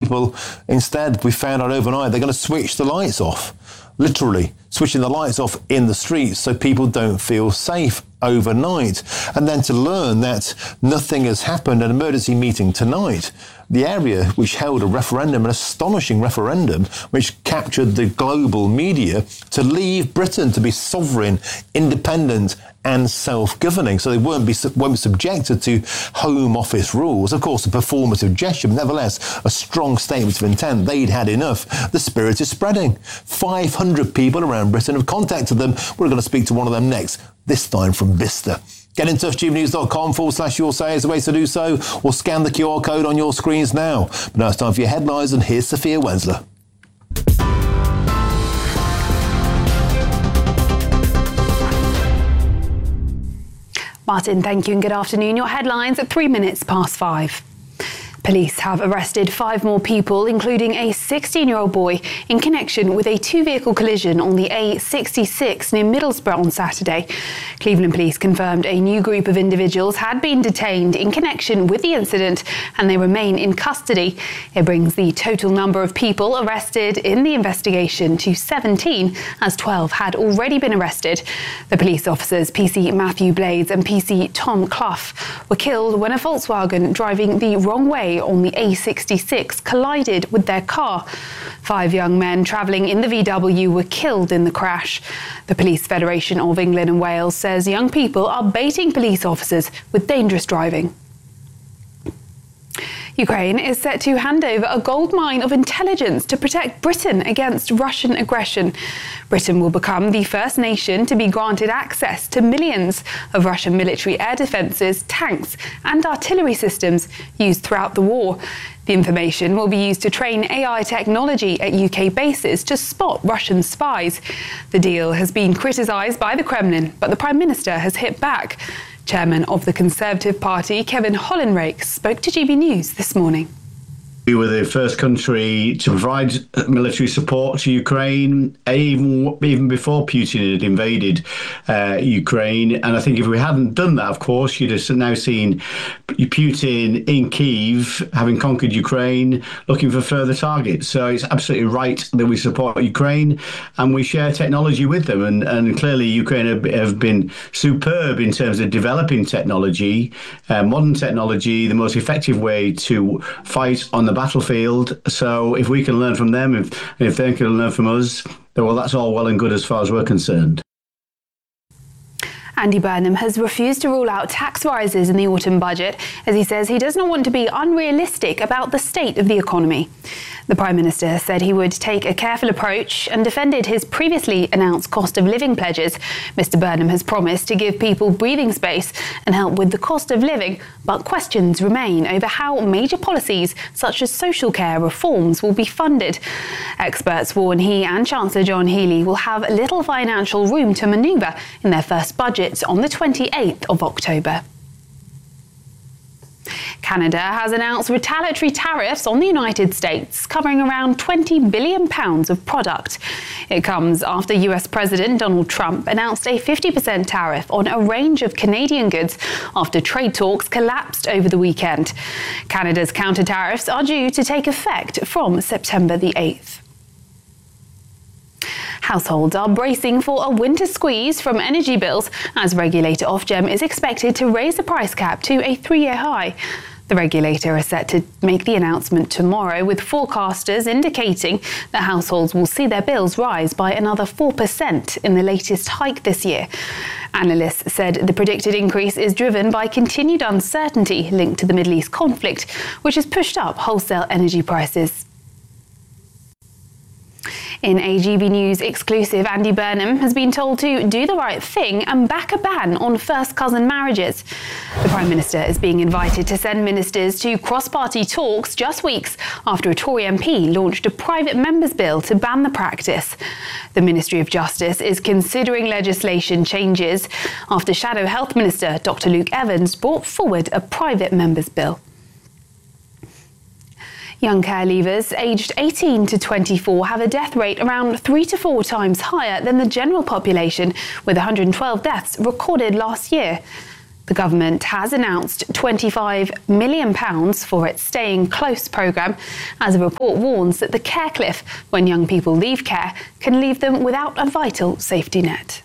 people, instead, we found out overnight, they're going to switch the lights off. Literally switching the lights off in the streets so people don't feel safe overnight. And then to learn that nothing has happened, an emergency meeting tonight, the area which held a referendum, an astonishing referendum, which captured the global media to leave Britain to be sovereign, independent and self-governing, so they won't be subjected to Home Office rules. Of course, a performative gesture, but nevertheless, a strong statement of intent. They'd had enough. The spirit is spreading. 500 people around Britain have contacted them. We're going to speak to one of them next, this time from Bicester. Get in touch, gbnews.com/your say is the way to do so, or scan the QR code on your screens now. But now it's time for your headlines, and here's Sophia Wensler. Martin, thank you and good afternoon. Your headlines at 3 minutes past 5. Police have arrested 5 more people, including a 16-year-old boy, in connection with a 2-vehicle collision on the A66 near Middlesbrough on Saturday. Cleveland Police confirmed a new group of individuals had been detained in connection with the incident and they remain in custody. It brings the total number of people arrested in the investigation to 17, as 12 had already been arrested. The police officers, PC Matthew Blades and PC Tom Clough, were killed when a Volkswagen driving the wrong way on the A66 collided with their car. 5 young men travelling in the VW were killed in the crash. The Police Federation of England and Wales says young people are baiting police officers with dangerous driving. Ukraine is set to hand over a goldmine of intelligence to protect Britain against Russian aggression. Britain will become the first nation to be granted access to millions of Russian military air defences, tanks and artillery systems used throughout the war. The information will be used to train AI technology at UK bases to spot Russian spies. The deal has been criticised by the Kremlin, but the Prime Minister has hit back. Chairman of the Conservative Party, Kevin Hollinrake, spoke to GB News this morning. We were the first country to provide military support to Ukraine, even before Putin had invaded Ukraine. And I think if we hadn't done that, of course, you'd have now seen Putin in Kyiv, having conquered Ukraine, looking for further targets. So it's absolutely right that we support Ukraine and we share technology with them. And clearly Ukraine have been superb in terms of developing technology, modern technology, the most effective way to fight on the battlefield. So if we can learn from them, if they can learn from us, then well, that's all well and good as far as we're concerned. Andy Burnham has refused to rule out tax rises in the autumn budget, as he says he does not want to be unrealistic about the state of the economy. The Prime Minister said he would take a careful approach and defended his previously announced cost of living pledges. Mr Burnham has promised to give people breathing space and help with the cost of living, but questions remain over how major policies such as social care reforms will be funded. Experts warn he and Chancellor John Healey will have little financial room to manoeuvre in their first budget on the 28th of October. Canada has announced retaliatory tariffs on the United States, covering around £20 billion of product. It comes after US President Donald Trump announced a 50% tariff on a range of Canadian goods after trade talks collapsed over the weekend. Canada's counter-tariffs are due to take effect from September the 8th. Households are bracing for a winter squeeze from energy bills as regulator Ofgem is expected to raise the price cap to a 3-year high. The regulator is set to make the announcement tomorrow, with forecasters indicating that households will see their bills rise by another 4% in the latest hike this year. Analysts said the predicted increase is driven by continued uncertainty linked to the Middle East conflict, which has pushed up wholesale energy prices. In a GB News exclusive, Andy Burnham has been told to do the right thing and back a ban on first cousin marriages. The Prime Minister is being invited to send ministers to cross-party talks just weeks after a Tory MP launched a private members' bill to ban the practice. The Ministry of Justice is considering legislation changes after Shadow Health Minister Dr Luke Evans brought forward a private members' bill. Young care leavers aged 18 to 24 have a death rate around 3 to 4 times higher than the general population, with 112 deaths recorded last year. The government has announced £25 million for its Staying Close programme, as a report warns that the care cliff, when young people leave care, can leave them without a vital safety net.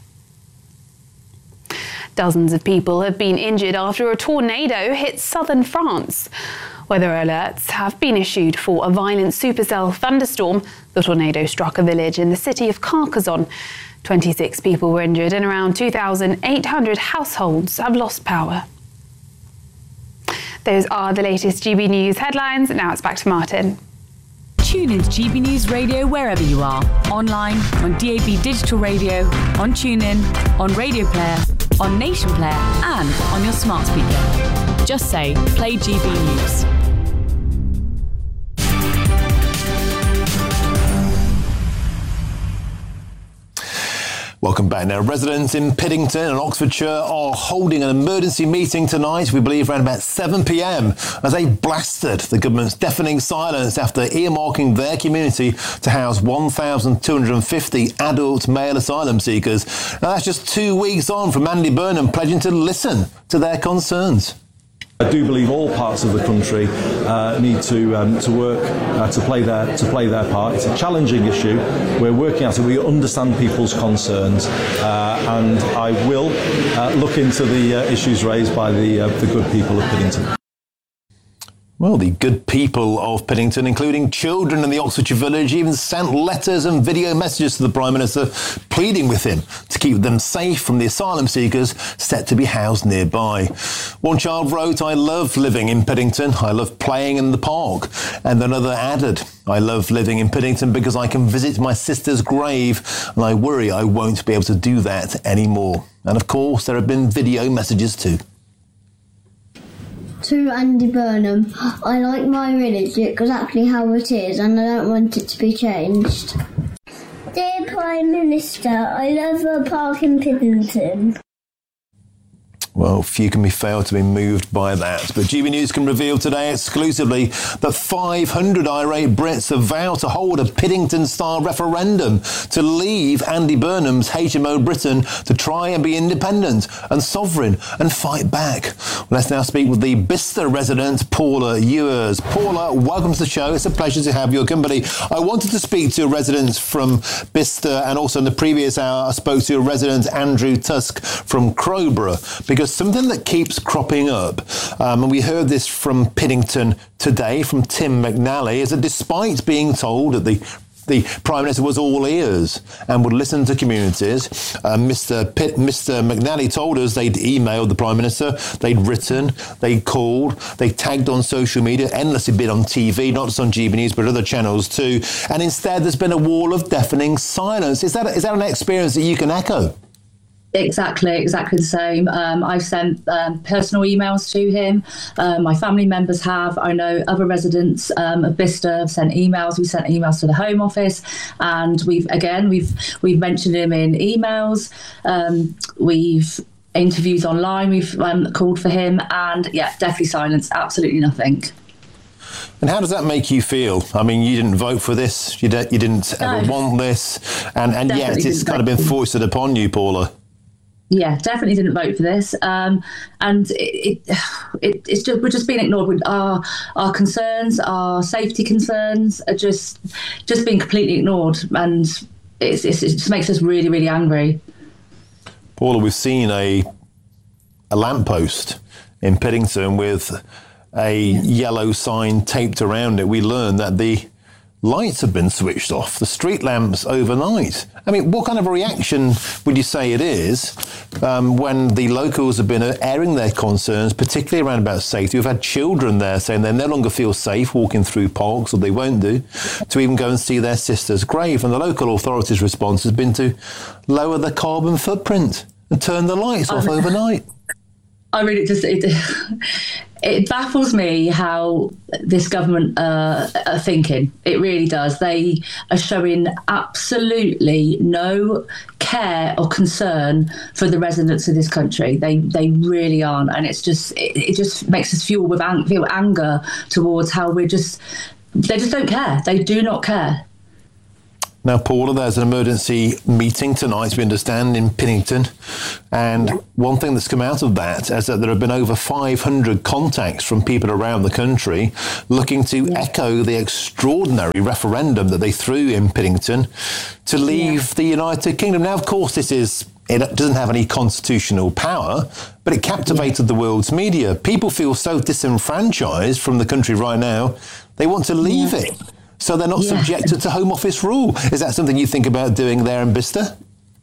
Dozens of people have been injured after a tornado hit southern France. Weather alerts have been issued for a violent supercell thunderstorm. The tornado struck a village in the city of Carcassonne. 26 people were injured and around 2,800 households have lost power. Those are the latest GB News headlines. Now it's back to Martin. Tune in to GB News Radio wherever you are. Online, on DAB Digital Radio, on TuneIn, on Radio Player, on Nation Player and on your smart speaker. Just say, play GB News. Welcome back. Now, residents in Piddington and Oxfordshire are holding an emergency meeting tonight, we believe around about 7 p.m, as they blasted the government's deafening silence after earmarking their community to house 1,250 adult male asylum seekers. Now, that's just 2 weeks on from Andy Burnham pledging to listen to their concerns. I do believe all parts of the country need to work to play their part. It's a challenging issue. We're working at it. We understand people's concerns, and I will look into the issues raised by the good people of Piddington. Well, the good people of Piddington, including children in the Oxfordshire village, even sent letters and video messages to the Prime Minister pleading with him to keep them safe from the asylum seekers set to be housed nearby. One child wrote, "I love living in Piddington. I love playing in the park." And another added, "I love living in Piddington because I can visit my sister's grave and I worry I won't be able to do that anymore." And of course, there have been video messages too. To Andy Burnham, I like my village exactly how it is and I don't want it to be changed. Dear Prime Minister, I love the park in Piddington. Well, few can be failed to be moved by that. But GB News can reveal today exclusively that 500 irate Brits have vowed to hold a Piddington-style referendum to leave Andy Burnham's HMO Britain to try and be independent and sovereign and fight back. Let's now speak with the Bicester resident, Paula Ewers. Paula, welcome to the show. It's a pleasure to have your company. I wanted to speak to residents from Bicester, and also in the previous hour I spoke to a resident, Andrew Tusk, from Crowborough, because something that keeps cropping up, and we heard this from Piddington today, from Tim McNally, is that despite being told that the Prime Minister was all ears and would listen to communities, Mr. McNally told us they'd emailed the Prime Minister, they'd written, they'd called, they tagged on social media, endlessly been on TV, not just on GB News, but other channels too, and instead there's been a wall of deafening silence. Is that an experience that you can echo? Exactly the same. I've sent personal emails to him. My family members have. I know other residents of Bicester have sent emails. We sent emails to the Home Office, and we've mentioned him in emails. We've interviews online. We've called for him, and definitely silence. Absolutely nothing. And how does that make you feel? I mean, you didn't vote for this. You didn't ever want this, and yet it's kind of been foisted upon you, Paula. Yeah, definitely didn't vote for this, and it's just we're just being ignored. With our concerns, our safety concerns are just being completely ignored, and it just makes us really, really angry. Paula, we've seen a lamppost in Piddington with a yellow sign taped around it. We learned that the lights have been switched off, the street lamps overnight. I mean, what kind of a reaction would you say it is when the locals have been airing their concerns, particularly around about safety? We've had children there saying they no longer feel safe walking through parks, or they won't do, to even go and see their sister's grave. And the local authorities' response has been to lower the carbon footprint and turn the lights off overnight. I really it baffles me how this government are thinking. It really does. They are showing absolutely no care or concern for the residents of this country. They really aren't, and it just makes us feel anger towards how they just don't care. They do not care. Now, Paula, there's an emergency meeting tonight, we understand, in Piddington. And one thing that's come out of that is that there have been over 500 contacts from people around the country looking to echo the extraordinary referendum that they threw in Piddington to leave the United Kingdom. Now, of course, it doesn't have any constitutional power, but it captivated the world's media. People feel so disenfranchised from the country right now, they want to leave it. So they're not subjected to Home Office rule. Is that something you think about doing there in Bicester?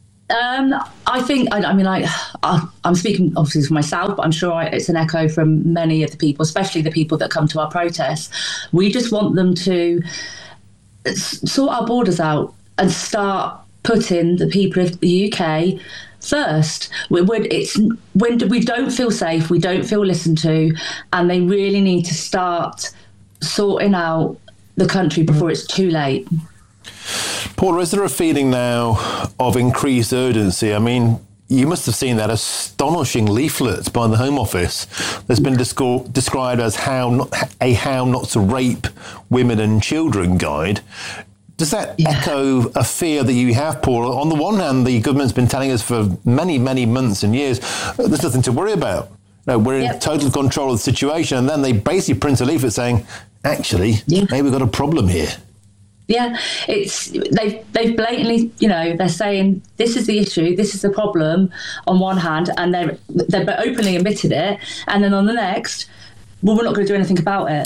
I think, I'm speaking obviously for myself, but I'm sure it's an echo from many of the people, especially the people that come to our protests. We just want them to sort our borders out and start putting the people of the UK first. When we don't feel safe, we don't feel listened to, and they really need to start sorting out the country before it's too late. Paula, is there a feeling now of increased urgency? I mean, you must have seen that astonishing leaflet by the Home Office that's been described as how not to rape women and children guide. Does that echo a fear that you have, Paula? On the one hand, the government's been telling us for many, many months and years, there's nothing to worry about. No, we're in total control of the situation. And then they basically print a leaflet saying, actually, maybe we've got a problem here. Yeah, they've blatantly, they're saying this is the issue, this is the problem on one hand, and they've openly admitted it, and then on the next, well, we're not going to do anything about it.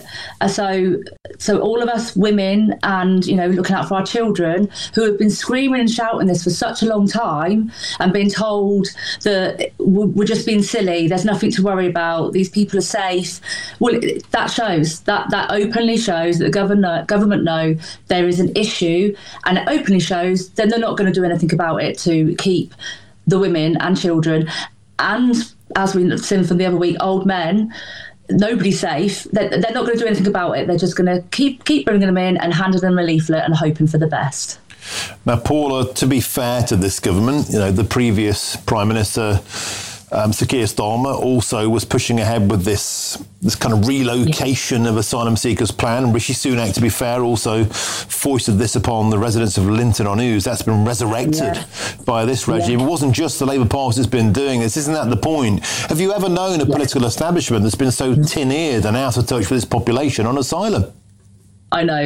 So all of us women and, looking out for our children who have been screaming and shouting this for such a long time and being told that we're just being silly, there's nothing to worry about, these people are safe. Well, that openly shows that the government know there is an issue, and it openly shows then they're not going to do anything about it to keep the women and children. And as we've seen from the other week, old men, nobody's safe. They're not going to do anything about it. They're just going to keep bringing them in and handing them a leaflet and hoping for the best. Now, Paula, to be fair to this government, the previous Prime Minister, Sir Keir Starmer, also was pushing ahead with this kind of relocation of asylum seekers plan. Rishi Sunak, to be fair, also foisted this upon the residents of Linton-on-Ouse. That's been resurrected by this regime. It wasn't just the Labour Party that's been doing this. Isn't that the point? Have you ever known a political establishment that's been so tin-eared and out of touch with its population on asylum? I know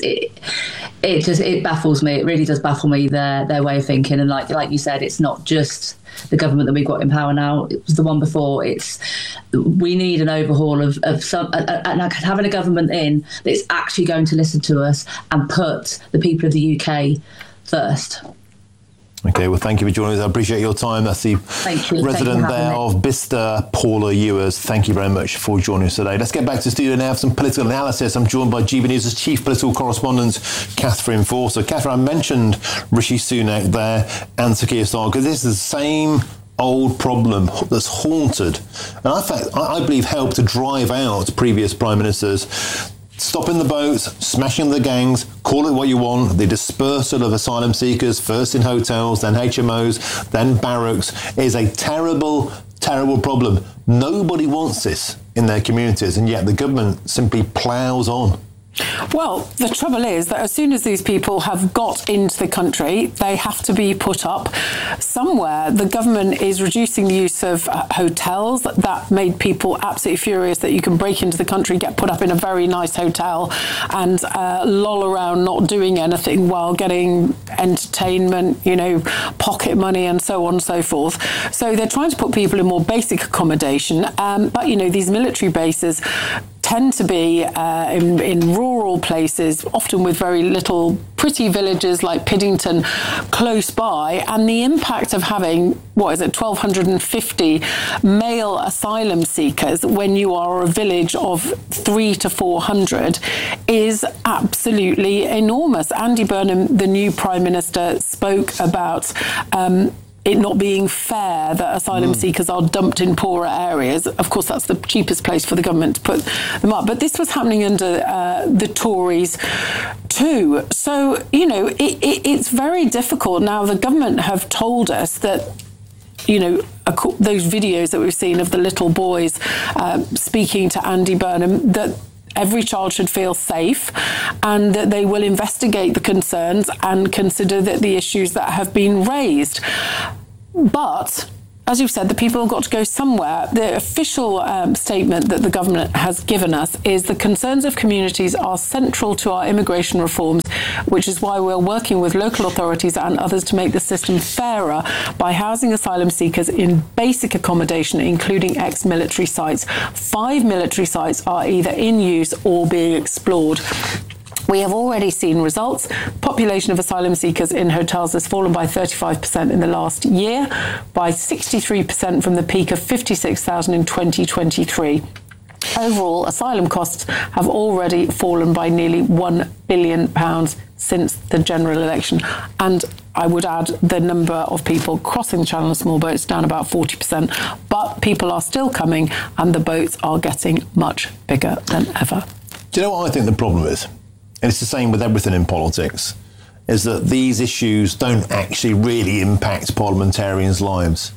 it baffles me. It really does baffle me their way of thinking. And like you said, it's not just the government that we've got in power now. It was the one before. We need an overhaul of some and having a government in that's actually going to listen to us and put the people of the UK first. Okay, well, thank you for joining us. I appreciate your time. That's the resident there of Bicester, Paula Ewers. Thank you very much for joining us today. Let's get back to the studio now for some political analysis. I'm joined by GB News' chief political correspondent, Catherine Forster. Catherine, I mentioned Rishi Sunak there and Sir Keir Starmer because this is the same old problem that's haunted and in fact, I believe helped to drive out previous prime ministers. Stopping the boats, smashing the gangs, call it what you want, the dispersal of asylum seekers, first in hotels, then HMOs, then barracks, is a terrible, terrible problem. Nobody wants this in their communities, and yet the government simply ploughs on. Well, the trouble is that as soon as these people have got into the country, they have to be put up somewhere. The government is reducing the use of hotels. That made people absolutely furious that you can break into the country, get put up in a very nice hotel and loll around not doing anything while getting entertainment, pocket money and so on and so forth. So they're trying to put people in more basic accommodation. But, these military bases tend to be in rural places, often with very little pretty villages like Piddington close by, and the impact of having, 1,250 male asylum seekers when you are a village of 300 to 400 is absolutely enormous. Andy Burnham, the new Prime Minister, spoke about it not being fair that asylum seekers are dumped in poorer areas. Of course, that's the cheapest place for the government to put them up. But this was happening under the Tories too. So, it's very difficult. Now, the government have told us that, those videos that we've seen of the little boys speaking to Andy Burnham, that every child should feel safe, and that they will investigate the concerns and consider that the issues that have been raised. But as you've said, the people have got to go somewhere. The official statement that the government has given us is the concerns of communities are central to our immigration reforms, which is why we're working with local authorities and others to make the system fairer by housing asylum seekers in basic accommodation, including ex-military sites. 5 military sites are either in use or being explored. We have already seen results. Population of asylum seekers in hotels has fallen by 35% in the last year, by 63% from the peak of 56,000 in 2023. Overall, asylum costs have already fallen by nearly £1 billion since the general election. And I would add the number of people crossing the channel in small boats down about 40%. But people are still coming and the boats are getting much bigger than ever. Do you know what I think the problem is? And it's the same with everything in politics, is that these issues don't actually really impact parliamentarians' lives.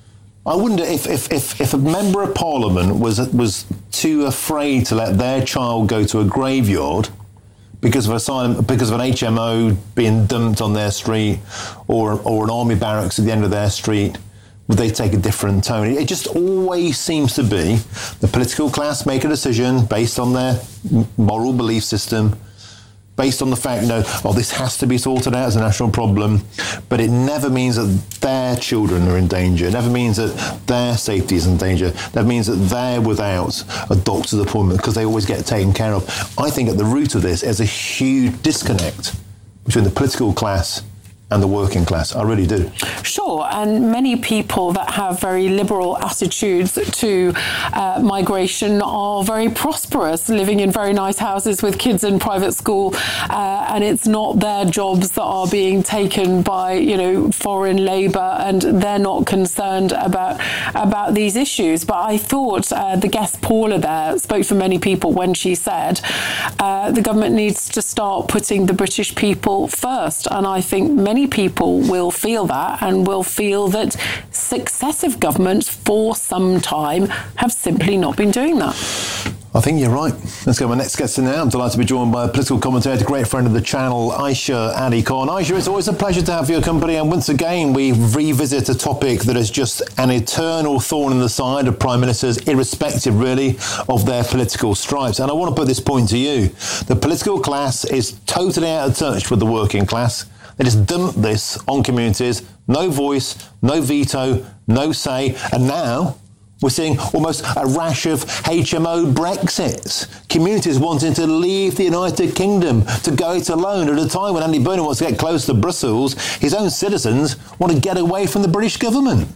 I wonder if a member of parliament was too afraid to let their child go to a graveyard because of asylum, because of an HMO being dumped on their street, or an army barracks at the end of their street, would they take a different tone? It just always seems to be the political class make a decision based on their moral belief system, based on the fact, this has to be sorted out as a national problem, but it never means that their children are in danger. It never means that their safety is in danger. That means that they're without a doctor's appointment because they always get taken care of. I think at the root of this is a huge disconnect between the political class and the working class. I really do. Sure, and many people that have very liberal attitudes to migration are very prosperous, living in very nice houses with kids in private school, and it's not their jobs that are being taken by, foreign labour, and they're not concerned about these issues. But I thought the guest Paula there spoke for many people when she said the government needs to start putting the British people first, and I think many people will feel that, and will feel that successive governments for some time have simply not been doing that. I think you're right. Let's go to my next guest now. I'm delighted to be joined by a political commentator, great friend of the channel, Aisha Ali Khan. Aisha, it's always a pleasure to have your company, and once again we revisit a topic that is just an eternal thorn in the side of prime ministers, irrespective really of their political stripes. And I want to put this point to you. The political class is totally out of touch with the working class. They just dump this on communities, no voice, no veto, no say, and now we're seeing almost a rash of HMO Brexits. Communities wanting to leave the United Kingdom, to go it alone at a time when Andy Burnham wants to get close to Brussels. His own citizens want to get away from the British government.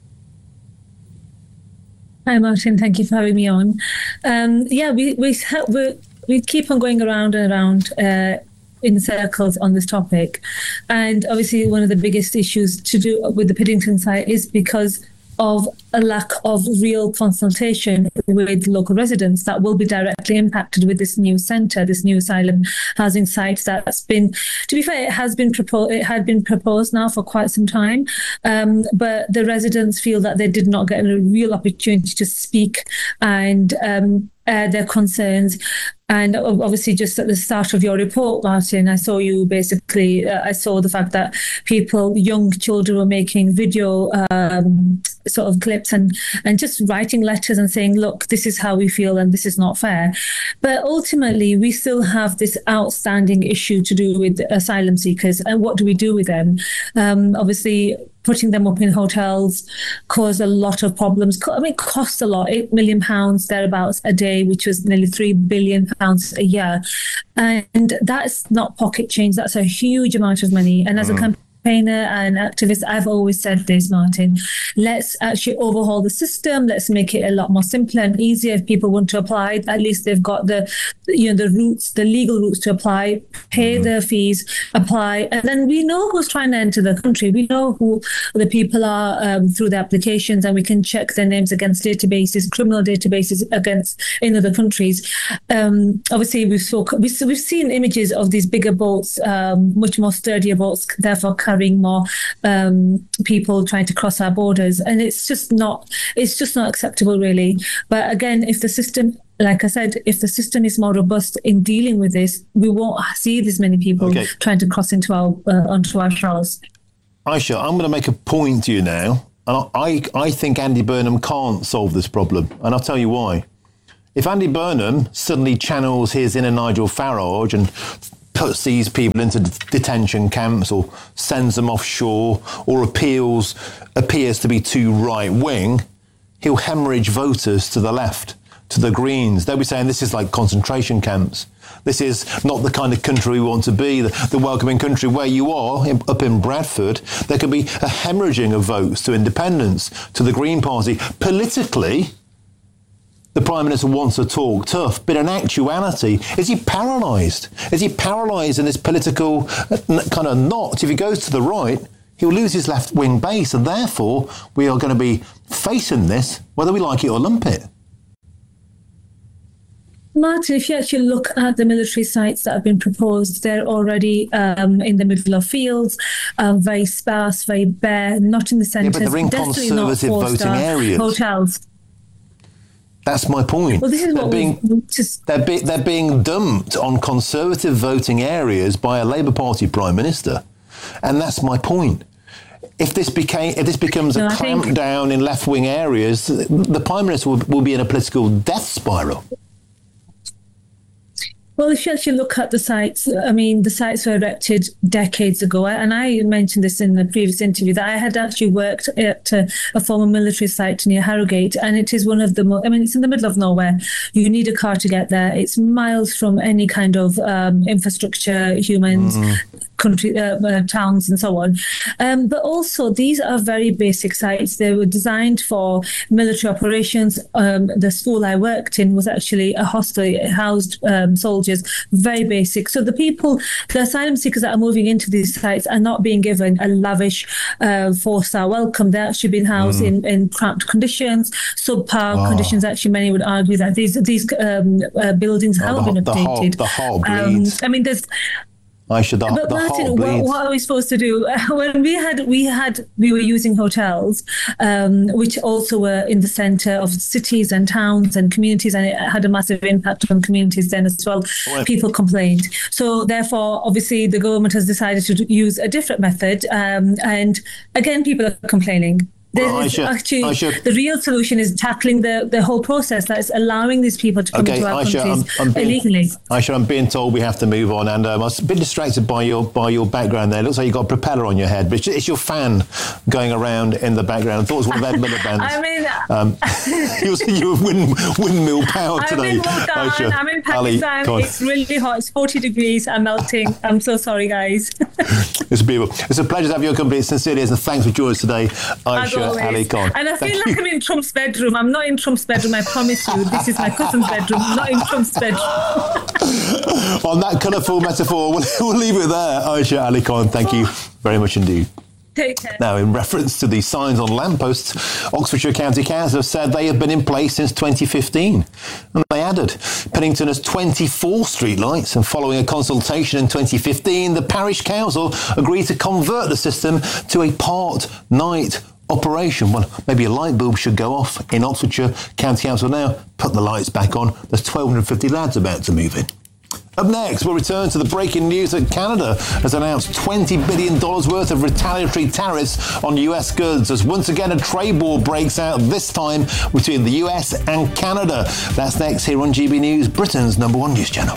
Hi, Martin. Thank you for having me on. We keep on going around and around in circles on this topic. And obviously one of the biggest issues to do with the Piddington site is because of a lack of real consultation with local residents that will be directly impacted with this new centre, this new asylum housing site that's been, to be fair, it had been proposed now for quite some time, but the residents feel that they did not get a real opportunity to speak and their concerns. And obviously, just at the start of your report, Martin, I saw you basically, I saw the fact that young children were making video sort of clips and just writing letters and saying, look, this is how we feel and this is not fair. But ultimately, we still have this outstanding issue to do with asylum seekers. And what do we do with them? Obviously, putting them up in hotels cause a lot of problems. Costs a lot, £8 million thereabouts a day, which was nearly £3 billion a year. And that's not pocket change. That's a huge amount of money. And as a campaigner and activist, I've always said this, Martin, let's actually overhaul the system. Let's make it a lot more simpler and easier. If people want to apply, at least they've got the routes, the legal routes to apply, pay their fees, apply, and then we know who's trying to enter the country. We know who the people are through the applications, and we can check their names against databases, criminal databases in other countries. Obviously, we've seen images of these bigger boats, much more sturdier boats, therefore carrying more people trying to cross our borders, and it's just not acceptable, really. But again, if the system like I said, if the system is more robust in dealing with this, we won't see this many people trying to cross into onto our shores. Aisha, I'm going to make a point to you now. And I think Andy Burnham can't solve this problem. And I'll tell you why. If Andy Burnham suddenly channels his inner Nigel Farage and puts these people into detention camps or sends them offshore or appears to be too right-wing, he'll hemorrhage voters to the left, to the Greens. They'll be saying this is like concentration camps. This is not the kind of country we want to be, the welcoming country where you are, up in Bradford. There could be a hemorrhaging of votes to independence, to the Green Party. Politically, the Prime Minister wants to talk tough, but in actuality, is he paralysed? Is he paralysed in this political kind of knot? If he goes to the right, he'll lose his left-wing base, and therefore we are going to be facing this, whether we like it or lump it. Martin, if you actually look at the military sites that have been proposed, they're already in the middle of fields, very sparse, very bare, not in the centres. Yeah, but they're in conservative voting areas. Hotels. That's my point. Well, this is what they're being dumped on conservative voting areas by a Labour Party Prime Minister, and that's my point. If this becomes a clampdown in left-wing areas, the Prime Minister will be in a political death spiral. Well, if you actually look at the sites, I mean, the sites were erected decades ago. And I mentioned this in the previous interview that I had actually worked at a former military site near Harrogate. And it is one of the it's in the middle of nowhere. You need a car to get there. It's miles from any kind of infrastructure, humans, country, towns and so on. But also, these are very basic sites. They were designed for military operations. The school I worked in was actually a hostel. It housed soldiers, very basic. So the asylum seekers that are moving into these sites are not being given a lavish 4-star welcome. They're actually being housed in cramped conditions, subpar conditions. Actually, many would argue that these buildings have been updated. The whole bleeds. I mean, there's... But Martin, what are we supposed to do? When we were using hotels, which also were in the centre of cities and towns and communities, and it had a massive impact on communities then as well. People complained. So therefore, obviously, the government has decided to use a different method. And again, people are complaining. The real solution is tackling the whole process that is allowing these people to come into our countries illegally. Aisha, I'm being told we have to move on, and I was a bit distracted by your background there. It looks like you've got a propeller on your head, but it's your fan going around in the background. I thought it was one of Ed Miliband's. I mean, you're windmill power today. I'm in Pakistan. It's really hot. It's 40 degrees. I'm melting. I'm so sorry, guys. It's beautiful. It's a pleasure to have your company. It sincerely is, and thanks for joining us today, Aisha Ali Khan. And I feel like I'm in Trump's bedroom. I'm not in Trump's bedroom, I promise you. This is my cousin's bedroom, not in Trump's bedroom. On that colourful metaphor, we'll leave it there. Aisha Ali Khan, thank you very much indeed. Take care. Now, in reference to the signs on lampposts, Oxfordshire County Council have said they have been in place since 2015. And they added Pennington has 24 streetlights, and following a consultation in 2015, the parish council agreed to convert the system to a part-night operation. Well, maybe a light bulb should go off in Oxfordshire County Council now. Put the lights back on. There's 1,250 lads about to move in. Up next, we'll return to the breaking news that Canada has announced $20 billion worth of retaliatory tariffs on US goods as once again a trade war breaks out, this time between the US and Canada. That's next here on GB News, Britain's #1 news channel.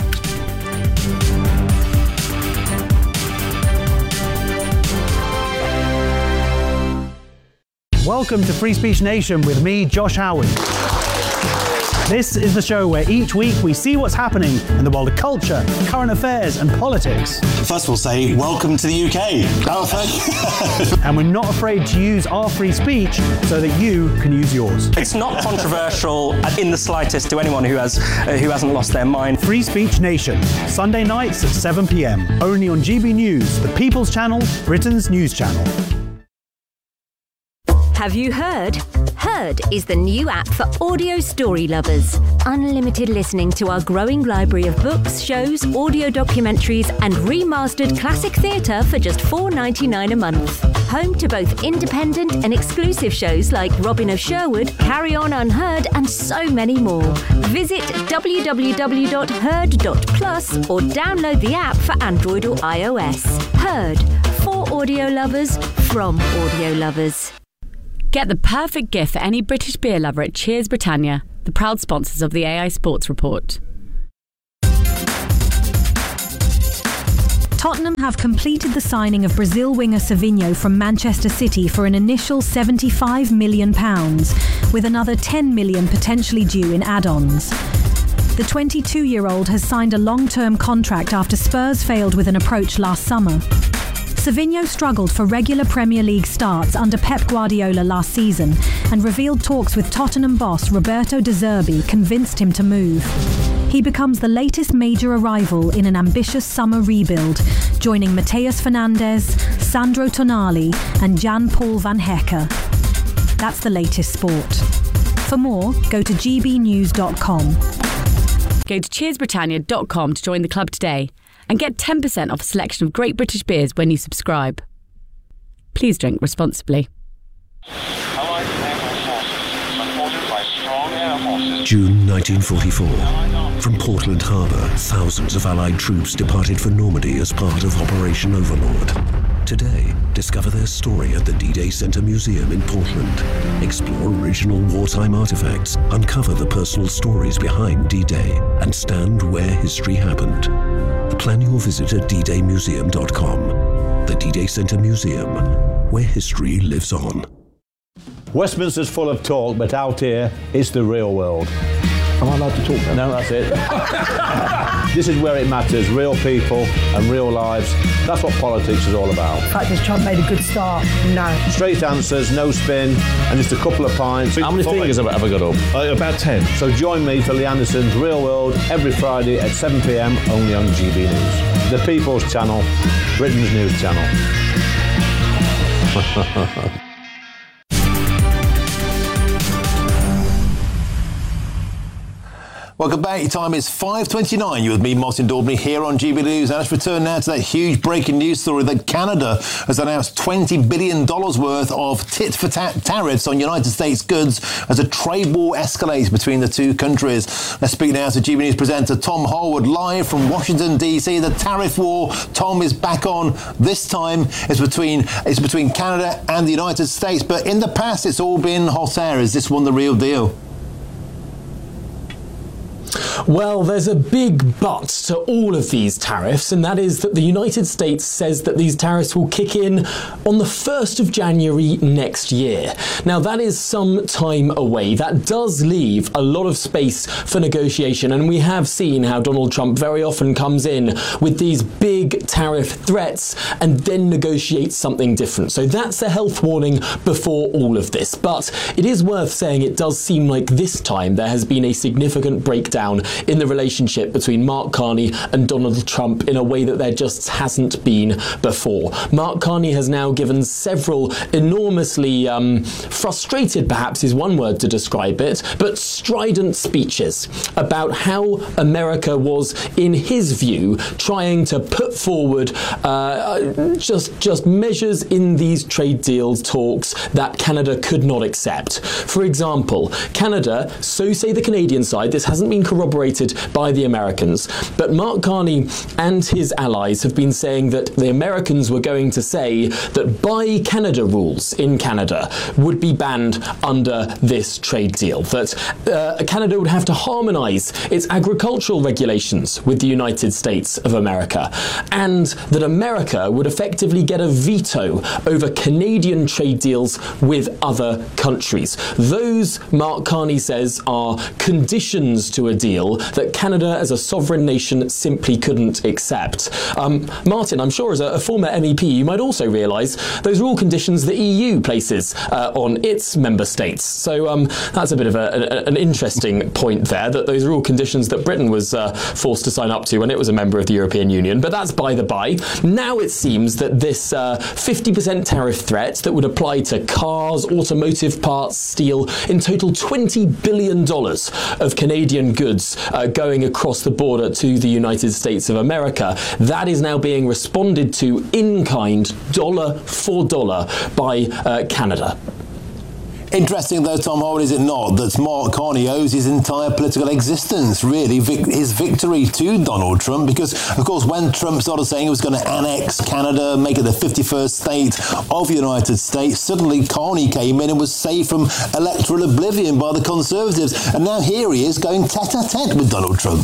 Welcome to Free Speech Nation with me, Josh Howard. This is the show where each week we see what's happening in the world of culture, current affairs and politics. First we'll say, welcome to the UK. Oh, thank you. And we're not afraid to use our free speech so that you can use yours. It's not controversial in the slightest to anyone who hasn't lost their mind. Free Speech Nation, Sunday nights at 7 p.m. Only on GB News, the People's Channel, Britain's news channel. Have you heard? Heard is the new app for audio story lovers. Unlimited listening to our growing library of books, shows, audio documentaries and remastered classic theatre for just $4.99 a month. Home to both independent and exclusive shows like Robin of Sherwood, Carry On Unheard and so many more. Visit www.heard.plus or download the app for Android or iOS. Heard, for audio lovers, from audio lovers. Get the perfect gift for any British beer lover at Cheers Britannia, the proud sponsors of the AI Sports Report. Tottenham have completed the signing of Brazil winger Savinho from Manchester City for an initial £75 million, with another £10 million potentially due in add-ons. The 22-year-old has signed a long-term contract after Spurs failed with an approach last summer. Savinho struggled for regular Premier League starts under Pep Guardiola last season, and revealed talks with Tottenham boss Roberto De Zerbi convinced him to move. He becomes the latest major arrival in an ambitious summer rebuild, joining Mateus Fernandes, Sandro Tonali and Jan-Paul van Hecke. That's the latest sport. For more, go to gbnews.com. Go to cheersbritannia.com to join the club today and get 10% off a selection of great British beers when you subscribe. Please drink responsibly. June 1944. From Portland Harbour, thousands of Allied troops departed for Normandy as part of Operation Overlord. Today, discover their story at the D-Day Center Museum in Portland. Explore original wartime artifacts, uncover the personal stories behind D-Day, and stand where history happened. Plan your visit at ddaymuseum.com. The D-Day Center Museum, where history lives on. Westminster's full of talk, but out here, it's the real world. Am I allowed to talk now? No, that's it. This is where it matters, real people and real lives. That's what politics is all about. In fact, has Trump made a good start? No. Straight answers, no spin, and just a couple of pints. How many fingers have I ever got up? About 10. So join me for Lee Anderson's Real World every Friday at 7 p.m, only on GB News. The People's Channel, Britain's news channel. Welcome back. Your time is 5:29. You're with me, Martin Daubney, here on GB News. And let's return now to that huge breaking news story that Canada has announced $20 billion worth of tit-for-tat tariffs on United States goods as a trade war escalates between the two countries. Let's speak now to GB News presenter Tom Harwood, live from Washington, D.C. The tariff war, Tom, is back on. This time it's between Canada and the United States. But in the past, it's all been hot air. Is this one the real deal? Well, there's a big but to all of these tariffs, and that is that the United States says that these tariffs will kick in on the 1st of January next year. Now, that is some time away. That does leave a lot of space for negotiation, and we have seen how Donald Trump very often comes in with these big tariff threats and then negotiates something different. So that's a health warning before all of this. But it is worth saying it does seem like this time there has been a significant breakdown in the relationship between Mark Carney and Donald Trump in a way that there just hasn't been before. Mark Carney has now given several enormously frustrated, perhaps is one word to describe it, but strident speeches about how America was, in his view, trying to put forward just measures in these trade deals talks that Canada could not accept. For example, Canada, so say the Canadian side, this hasn't been corroborated by the Americans, but Mark Carney and his allies have been saying that the Americans were going to say that Buy Canada rules in Canada would be banned under this trade deal, that Canada would have to harmonise its agricultural regulations with the United States of America, and that America would effectively get a veto over Canadian trade deals with other countries. Those, Mark Carney says, are conditions to a deal that Canada as a sovereign nation simply couldn't accept. Martin, I'm sure as a former MEP, you might also realise those are all conditions the EU places on its member states. So that's a bit of an interesting point there, that those are all conditions that Britain was forced to sign up to when it was a member of the European Union. But that's by the by. Now it seems that this 50% tariff threat that would apply to cars, automotive parts, steel, in total $20 billion of Canadian goods going across the border to the United States of America, that is now being responded to in kind, dollar for dollar, by Canada. Interesting though, Tom Howard, is it not, that Mark Carney owes his entire political existence, really, his victory to Donald Trump, because, of course, when Trump started saying he was going to annex Canada, make it the 51st state of the United States, suddenly Carney came in and was saved from electoral oblivion by the Conservatives, and now here he is going tete-a-tete with Donald Trump.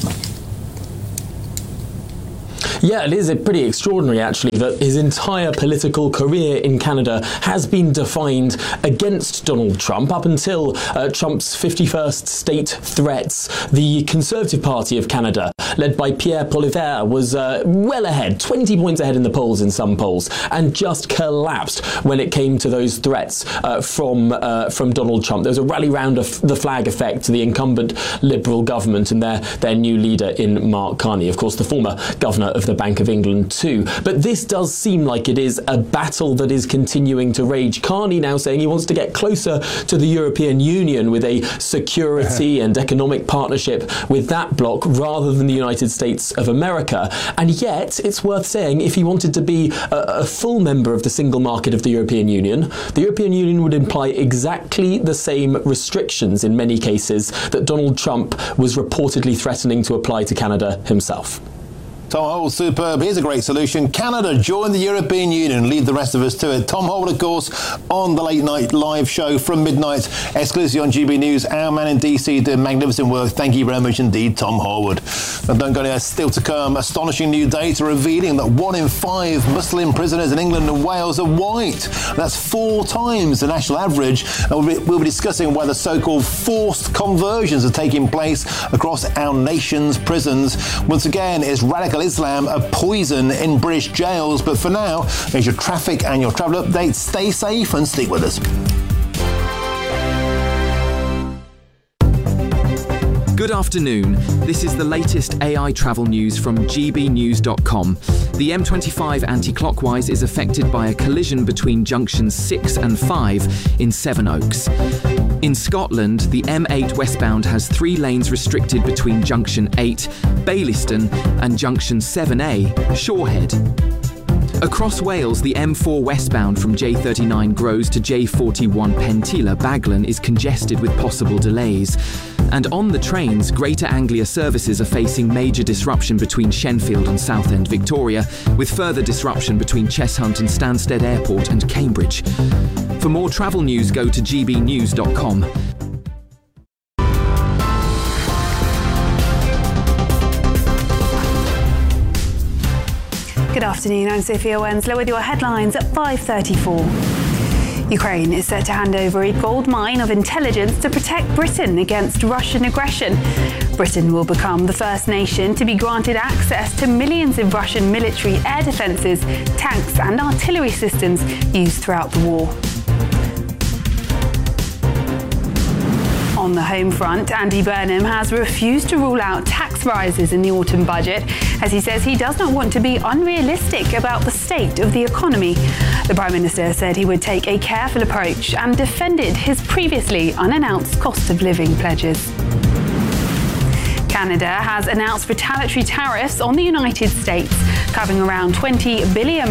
Yeah, it is pretty extraordinary, actually, that his entire political career in Canada has been defined against Donald Trump. Up until Trump's 51st state threats, the Conservative Party of Canada, led by Pierre Poilievre, was well ahead, 20 points ahead in the polls in some polls, and just collapsed when it came to those threats from Donald Trump. There was a rally round of the flag effect to the incumbent Liberal government and their new leader in Mark Carney, of course, the former governor of the Bank of England too. But this does seem like it is a battle that is continuing to rage. Carney now saying he wants to get closer to the European Union with a security and economic partnership with that bloc rather than the United States of America. And yet, it's worth saying, if he wanted to be a full member of the single market of the European Union would imply exactly the same restrictions in many cases that Donald Trump was reportedly threatening to apply to Canada himself. Tom Howell, superb. Here's a great solution. Canada, join the European Union. Lead the rest of us to it. Tom Howell, of course, on the Late Night Live show from midnight, exclusively on GB News. Our man in DC doing magnificent work. Thank you very much indeed, Tom Howard. And don't go anywhere. Still to come, astonishing new data revealing that 1 in 5 Muslim prisoners in England and Wales are white. That's 4 times the national average. And we'll be discussing why the so-called forced conversions are taking place across our nation's prisons. Once again, is radical Islam a poison in British jails? But for now, there's your traffic and your travel update. Stay safe and stick with us. Good afternoon. This is the latest AI travel news from gbnews.com. The M25 anti-clockwise is affected by a collision between junctions 6 and 5 in Sevenoaks. In Scotland, the M8 westbound has 3 lanes restricted between junction 8, Baillieston, and junction 7A, Shorehead. Across Wales, the M4 westbound from J39 Grows to J41 Pentila Baglan is congested with possible delays. And on the trains, Greater Anglia services are facing major disruption between Shenfield and Southend Victoria, with further disruption between Cheshunt and Stansted Airport and Cambridge. For more travel news, go to gbnews.com. Good afternoon, I'm Sophia Wensler with your headlines at 5:34. Ukraine is set to hand over a gold mine of intelligence to protect Britain against Russian aggression. Britain will become the first nation to be granted access to millions of Russian military air defences, tanks and artillery systems used throughout the war. On the home front, Andy Burnham has refused to rule out tax rises in the autumn budget, as he says he does not want to be unrealistic about the state of the economy. The Prime Minister said he would take a careful approach and defended his previously unannounced cost of living pledges. Canada has announced retaliatory tariffs on the United States, covering around $20 billion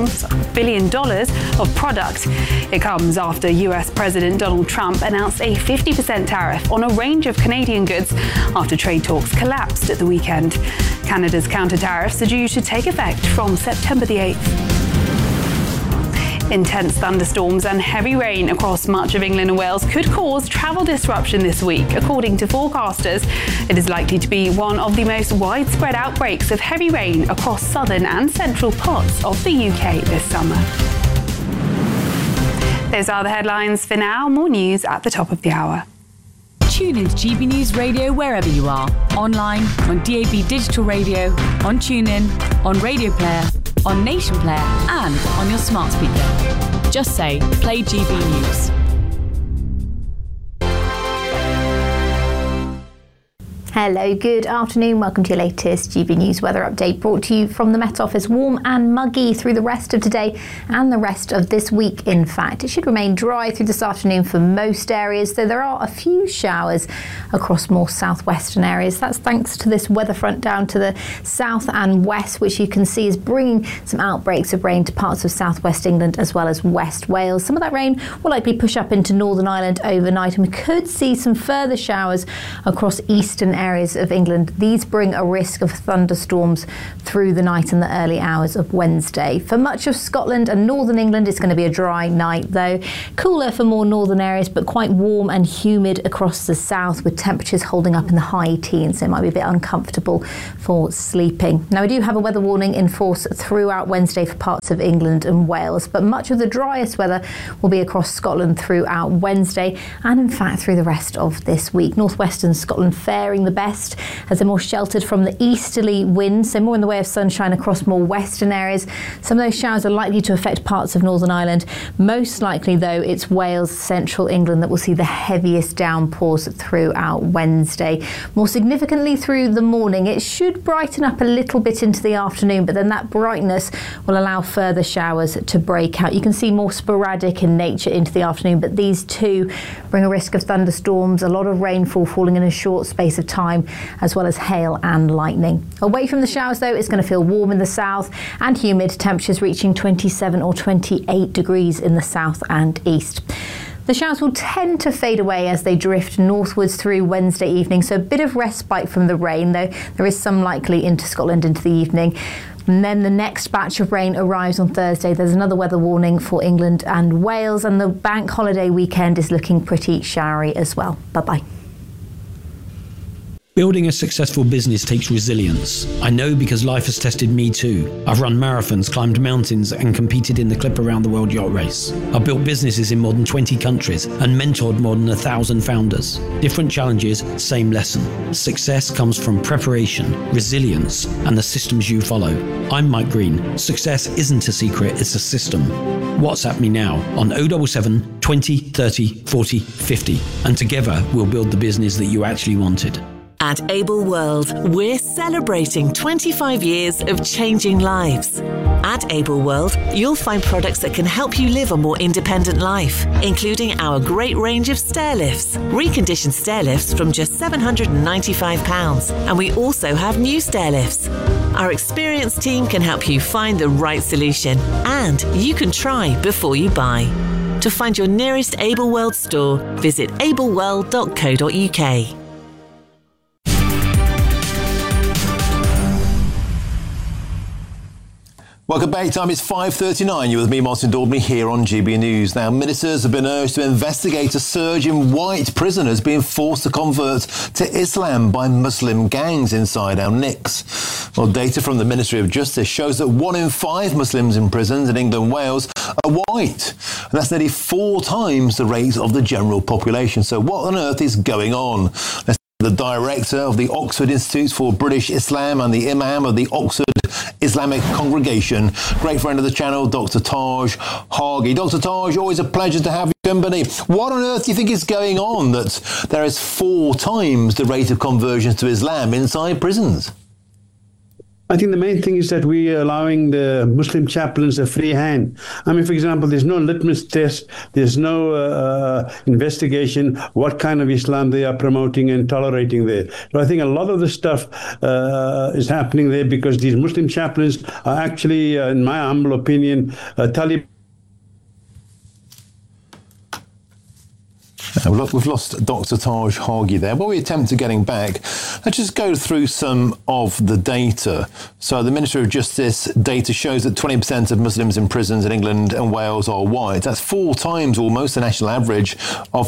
of product. It comes after US President Donald Trump announced a 50% tariff on a range of Canadian goods after trade talks collapsed at the weekend. Canada's counter tariffs are due to take effect from September the 8th. Intense thunderstorms and heavy rain across much of England and Wales could cause travel disruption this week. According to forecasters, it is likely to be one of the most widespread outbreaks of heavy rain across southern and central parts of the UK this summer. Those are the headlines for now. More news at the top of the hour. Tune into GB News Radio wherever you are. Online, on DAB Digital Radio, on TuneIn, on Radio Player, on Nation Player, and on your smart speaker. Just say, play GB News. Hello, good afternoon. Welcome to your latest GB News weather update, brought to you from the Met Office. Warm and muggy through the rest of today and the rest of this week, in fact. It should remain dry through this afternoon for most areas, though there are a few showers across more southwestern areas. That's thanks to this weather front down to the south and west, which you can see is bringing some outbreaks of rain to parts of southwest England as well as West Wales. Some of that rain will likely push up into Northern Ireland overnight, and we could see some further showers across eastern areas of England. These bring a risk of thunderstorms through the night and the early hours of Wednesday. For much of Scotland and northern England, it's going to be a dry night, though. Cooler for more northern areas, but quite warm and humid across the south, with temperatures holding up in the high teens, so it might be a bit uncomfortable for sleeping. Now, we do have a weather warning in force throughout Wednesday for parts of England and Wales, but much of the driest weather will be across Scotland throughout Wednesday and, in fact, through the rest of this week. Northwestern Scotland faring the best as they're more sheltered from the easterly winds, so more in the way of sunshine across more western areas. Some of those showers are likely to affect parts of Northern Ireland. Most likely, though, it's Wales, central England that will see the heaviest downpours throughout Wednesday. More significantly through the morning, it should brighten up a little bit into the afternoon, but then that brightness will allow further showers to break out. You can see more sporadic in nature into the afternoon, but these too bring a risk of thunderstorms, a lot of rainfall falling in a short space of time, as well as hail and lightning. Away from the showers, though, it's going to feel warm in the south and humid, temperatures reaching 27 or 28 degrees in the south and east. The showers will tend to fade away as they drift northwards through Wednesday evening, so a bit of respite from the rain, though there is some likely into Scotland into the evening. And then the next batch of rain arrives on Thursday. There's another weather warning for England and Wales, and the bank holiday weekend is looking pretty showery as well. Bye-bye. Building a successful business takes resilience. I know because life has tested me too. I've run marathons, climbed mountains, and competed in the Clip Around the World Yacht Race. I've built businesses in more than 20 countries and mentored more than 1,000 founders. Different challenges, same lesson. Success comes from preparation, resilience, and the systems you follow. I'm Mike Green. Success isn't a secret, it's a system. WhatsApp me now on 077 20 30 40 50, and together we'll build the business that you actually wanted. At Able World, we're celebrating 25 years of changing lives. At Able World, you'll find products that can help you live a more independent life, including our great range of stair lifts, reconditioned stair lifts from just £795, and we also have new stair lifts. Our experienced team can help you find the right solution, and you can try before you buy. To find your nearest Able World store, visit ableworld.co.uk. Welcome back. Time is 5:39. You're with me, Martin Daubney, here on GB News. Now, ministers have been urged to investigate a surge in white prisoners being forced to convert to Islam by Muslim gangs inside our NICs. Well, data from the Ministry of Justice shows that 1 in 5 Muslims in prisons in England and Wales are white. And that's nearly 4 times the rate of the general population. So what on earth is going on? The director of the Oxford Institute for British Islam and the Imam of the Oxford Islamic Congregation, great friend of the channel, Dr. Taj Hagi. Dr. Taj, always a pleasure to have your company. What on earth do you think is going on that there is 4 times the rate of conversions to Islam inside prisons? I think the main thing is that we are allowing the Muslim chaplains a free hand. I mean, for example, there's no litmus test, there's no investigation what kind of Islam they are promoting and tolerating there. So I think a lot of the stuff is happening there because these Muslim chaplains are actually, in my humble opinion, Taliban. We've lost Dr. Taj Hagi there. While we attempt to getting back, let's just go through some of the data. So the Ministry of Justice data shows that 20% of Muslims in prisons in England and Wales are white. That's 4 times almost the national average of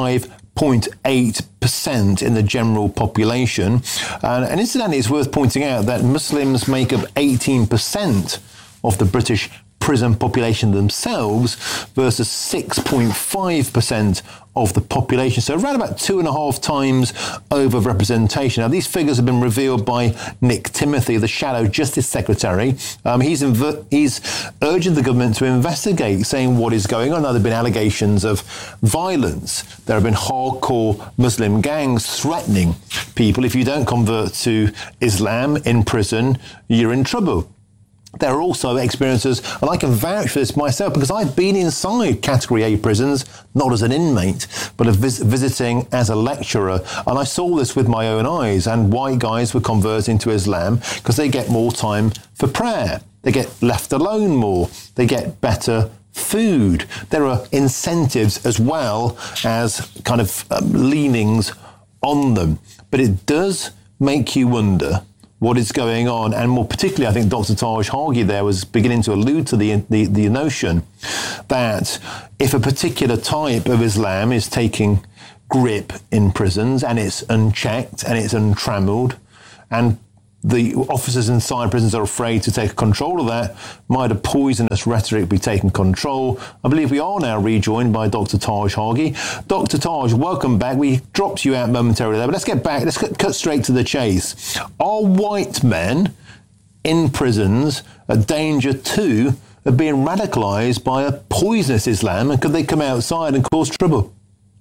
5.8% in the general population. And incidentally, it's worth pointing out that Muslims make up 18% of the British prison population themselves versus 6.5% of the population. So around about 2.5 times over representation. Now, these figures have been revealed by Nick Timothy, the Shadow Justice Secretary. He's urging the government to investigate, saying what is going on. Now, there have been allegations of violence. There have been hardcore Muslim gangs threatening people. If you don't convert to Islam in prison, you're in trouble. There are also experiences, and I can vouch for this myself because I've been inside Category A prisons, not as an inmate, but visiting as a lecturer. And I saw this with my own eyes, and white guys were converting to Islam because they get more time for prayer. They get left alone more. They get better food. There are incentives as well as kind of leanings on them. But it does make you wonder what is going on, and more particularly, I think Dr. Taj Hagi there was beginning to allude to the notion that if a particular type of Islam is taking grip in prisons and it's unchecked and it's untrammeled, and the officers inside prisons are afraid to take control of that, might a poisonous rhetoric be taking control? I believe we are now rejoined by Dr. Taj Hagi. Dr. Taj, welcome back. We dropped you out momentarily there, but let's get back. Let's cut straight to the chase. Are white men in prisons a danger too of being radicalised by a poisonous Islam, and could they come outside and cause trouble?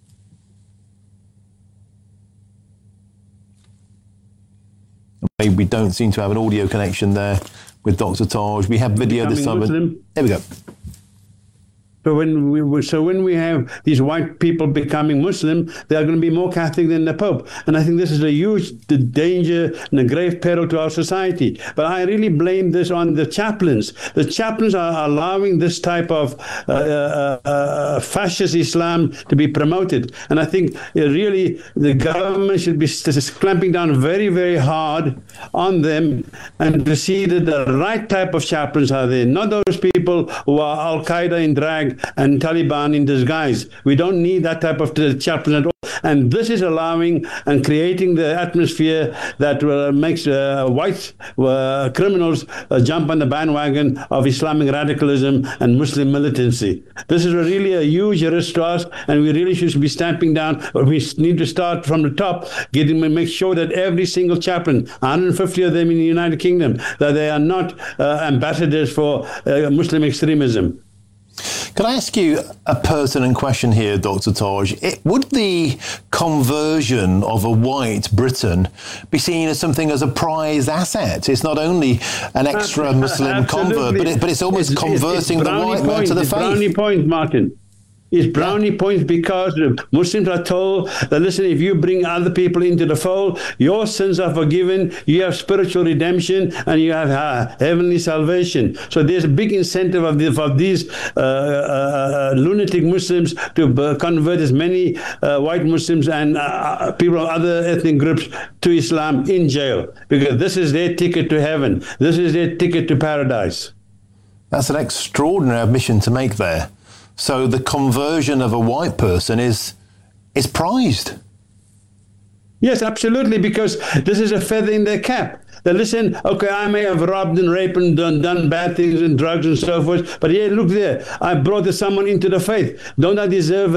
We don't seem to have an audio connection there with Dr. Taj. We have video this time. There we go. So when we have these white people becoming Muslim, they are going to be more Catholic than the Pope. And I think this is a huge danger and a grave peril to our society. But I really blame this on the chaplains. The chaplains are allowing this type of fascist Islam to be promoted. And I think really the government should be clamping down very, very hard on them and to see that the right type of chaplains are there, not those people who are Al-Qaeda in drag and Taliban in disguise. We don't need that type of chaplain at all. And this is allowing and creating the atmosphere that makes white criminals jump on the bandwagon of Islamic radicalism and Muslim militancy. This is really a huge risk to us, and we really should be stamping down. We need to start from the top, make sure that every single chaplain, 150 of them in the United Kingdom, that they are not ambassadors for Muslim extremism. Can I ask you a pertinent question here, Dr. Taj? Would the conversion of a white Briton be seen as something as a prized asset? It's not only an extra Muslim convert, but it's almost converting the white man to the faith. Brownie point, Martin. It's brownie points because Muslims are told that, listen, if you bring other people into the fold, your sins are forgiven, you have spiritual redemption, and you have heavenly salvation. So there's a big incentive of these lunatic Muslims to convert as many white Muslims and people of other ethnic groups to Islam in jail, because this is their ticket to heaven. This is their ticket to paradise. That's an extraordinary admission to make there. So the conversion of a white person is prized. Yes, absolutely, because this is a feather in their cap. That listen, okay, I may have robbed and raped and done bad things and drugs and so forth, but yeah, look there, I brought someone into the faith. Don't I deserve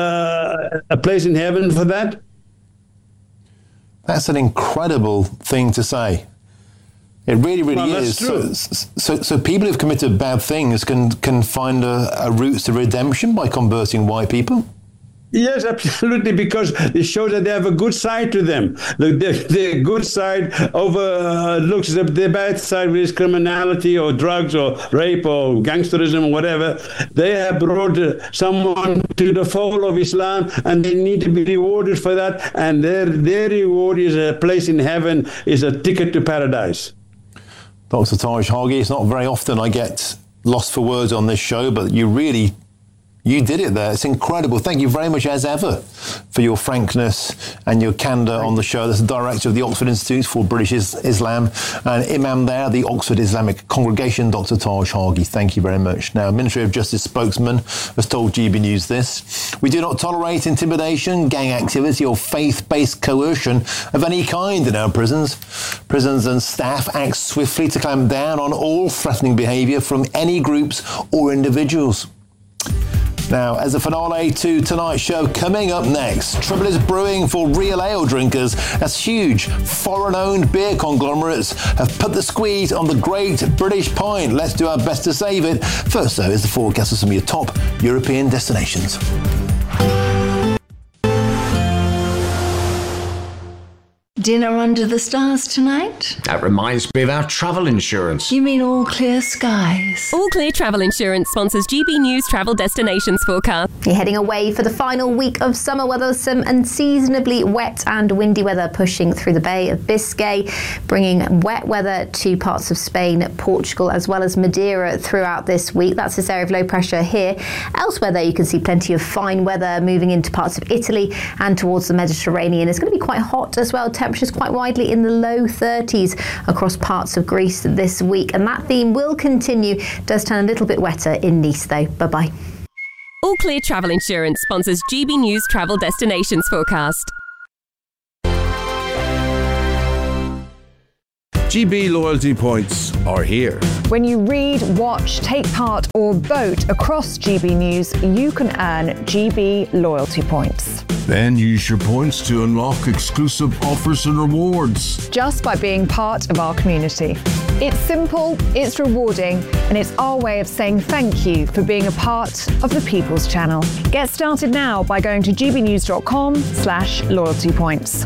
a place in heaven for that? That's an incredible thing to say. It really, really is. So people who've committed bad things can find a route to redemption by converting white people? Yes, absolutely, because it shows that they have a good side to them. The good side overlooks their bad side, which is criminality or drugs or rape or gangsterism or whatever. They have brought someone to the fold of Islam, and they need to be rewarded for that. And their reward is a place in heaven, is a ticket to paradise. Dr. Taj Hagi, it's not very often I get lost for words on this show, but you really You did it there. It's incredible. Thank you very much, as ever, for your frankness and your candour on the show. That's the director of the Oxford Institute for British Islam and Imam there, the Oxford Islamic Congregation, Dr. Taj Hagi. Thank you very much. Now, Ministry of Justice spokesman has told GB News this: we do not tolerate intimidation, gang activity or faith-based coercion of any kind in our prisons. Prisons and staff act swiftly to clamp down on all threatening behaviour from any groups or individuals. Now, as a finale to tonight's show, coming up next, trouble is brewing for real ale drinkers as huge foreign-owned beer conglomerates have put the squeeze on the great British pint. Let's do our best to save it. First, though, is the forecast of some of your top European destinations. Dinner under the stars tonight? That reminds me of our travel insurance. You mean All Clear Skies? All Clear Travel Insurance sponsors GB News travel destinations forecast. You're heading away for the final week of summer weather, some unseasonably wet and windy weather pushing through the Bay of Biscay, bringing wet weather to parts of Spain, Portugal, as well as Madeira throughout this week. That's this area of low pressure here. Elsewhere, though, you can see plenty of fine weather moving into parts of Italy and towards the Mediterranean. It's going to be quite hot as well. Temperatures quite widely in the low 30s across parts of Greece this week, and that theme will continue. Does turn a little bit wetter in Nice though. Bye-bye. All Clear Travel Insurance sponsors GB News travel destinations forecast. GB loyalty points are here. When you read, watch, take part or vote across GB News, you can earn GB loyalty points. Then use your points to unlock exclusive offers and rewards. Just by being part of our community. It's simple, it's rewarding, and it's our way of saying thank you for being a part of the People's Channel. Get started now by going to gbnews.com/loyalty points.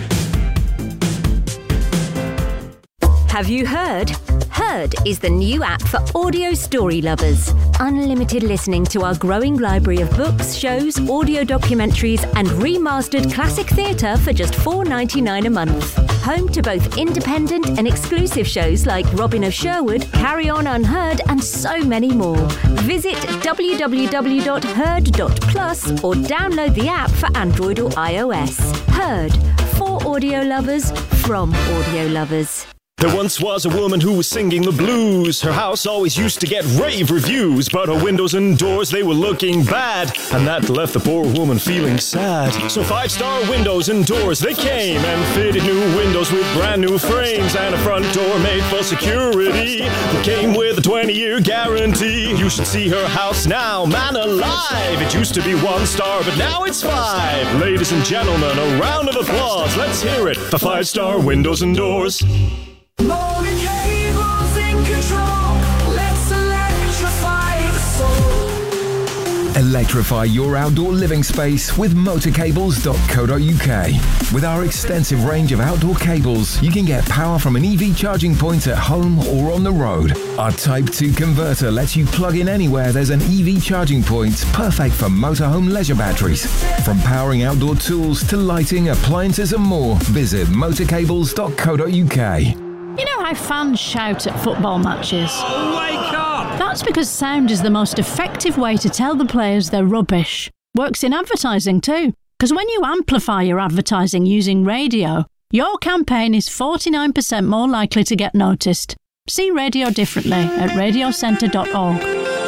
Have you heard? Heard is the new app for audio story lovers. Unlimited listening to our growing library of books, shows, audio documentaries, and remastered classic theatre for just $4.99 a month. Home to both independent and exclusive shows like Robin of Sherwood, Carry On Unheard, and so many more. Visit www.heard.plus or download the app for Android or iOS. Heard, for audio lovers, from audio lovers. There once was a woman who was singing the blues. Her house always used to get rave reviews, but her windows and doors, they were looking bad, and that left the poor woman feeling sad. So 5-star windows and doors, they came and fitted new windows with brand new frames and a front door made for security that came with a 20-year guarantee. You should see her house now, man alive. It used to be 1 star, but now it's 5. Ladies and gentlemen, a round of applause. Let's hear it for 5-star windows and doors. Motor cables in control. Let's electrify the soul. Electrify your outdoor living space with motorcables.co.uk. With our extensive range of outdoor cables, you can get power from an EV charging point at home or on the road. Our Type 2 converter lets you plug in anywhere there's an EV charging point, perfect for motorhome leisure batteries. From powering outdoor tools to lighting, appliances and more, visit motorcables.co.uk. You know how fans shout at football matches? Oh, wake up! That's because sound is the most effective way to tell the players they're rubbish. Works in advertising too. Because when you amplify your advertising using radio, your campaign is 49% more likely to get noticed. See radio differently at radiocentre.org.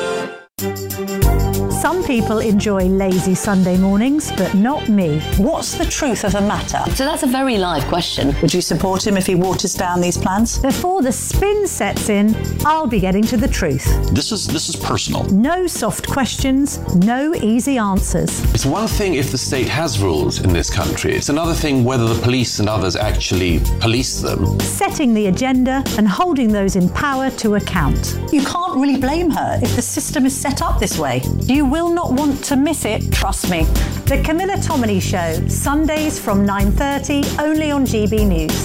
Some people enjoy lazy Sunday mornings, but not me. What's the truth of the matter? So that's a very live question. Would you support him if he waters down these plans? Before the spin sets in, I'll be getting to the truth. This is personal. No soft questions, no easy answers. It's one thing if the state has rules in this country. It's another thing whether the police and others actually police them. Setting the agenda and holding those in power to account. You can't really blame her if the system is set up this way. You will not want to miss it, trust me. The Camilla Tominey Show, Sundays from 9:30, only on GB News.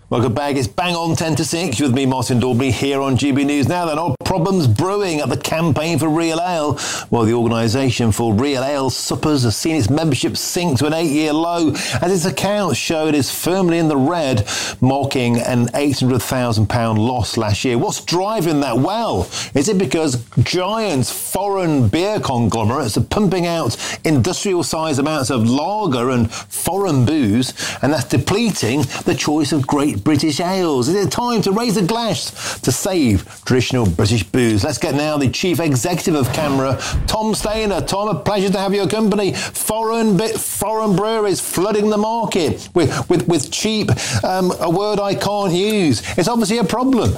Welcome back. It's bang on 10 to 6 with me, Martin Daubney, here on GB News Now. There are problems brewing at the Campaign for Real Ale. Well, the organisation for Real Ale Suppers has seen its membership sink to an 8-year low as its accounts show it is firmly in the red, marking an £800,000 loss last year. What's driving that? Well, is it because giant foreign beer conglomerates are pumping out industrial-sized amounts of lager and foreign booze, and that's depleting the choice of great British ales? Is it time to raise a glass to save traditional British booze? Let's get now the Chief Executive of CAMRA, Tom Stainer. Tom, a pleasure to have your company. Foreign breweries flooding the market with cheap, a word I can't use. It's obviously a problem.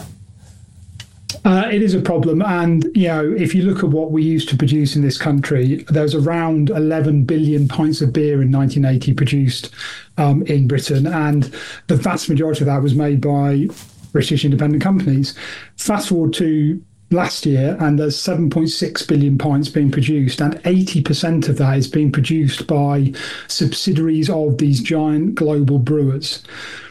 It is a problem, and if you look at what we used to produce in this country, there was around 11 billion pints of beer in 1980 produced in Britain, and the vast majority of that was made by British independent companies. Fast forward to last year, and there's 7.6 billion pints being produced, and 80% of that is being produced by subsidiaries of these giant global brewers.